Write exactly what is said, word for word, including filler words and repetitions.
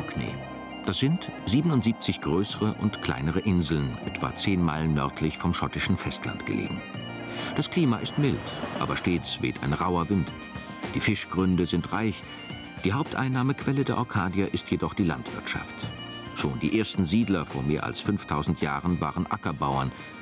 Orkney. Das sind siebenundsiebzig größere und kleinere Inseln, etwa zehn Meilen nördlich vom schottischen Festland gelegen. Das Klima ist mild, aber stets weht ein rauer Wind. Die Fischgründe sind reich. Die Haupteinnahmequelle der Orcadier ist jedoch die Landwirtschaft. Schon die ersten Siedler vor mehr als fünftausend Jahren waren Ackerbauern.